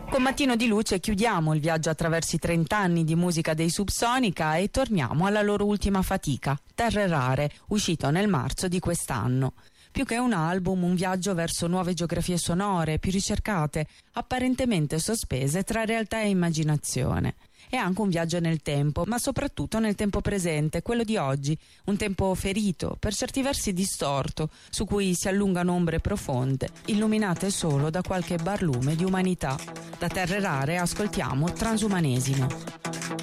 Con Mattino di Luce chiudiamo il viaggio attraverso i 30 anni di musica dei Subsonica e torniamo alla loro ultima fatica, Terre Rare, uscito nel marzo di quest'anno. Più che un album, un viaggio verso nuove geografie sonore, più ricercate, apparentemente sospese tra realtà e immaginazione. È anche un viaggio nel tempo, ma soprattutto nel tempo presente, quello di oggi, un tempo ferito, per certi versi distorto, su cui si allungano ombre profonde, illuminate solo da qualche barlume di umanità. Da Terre Rare ascoltiamo Transumanesimo.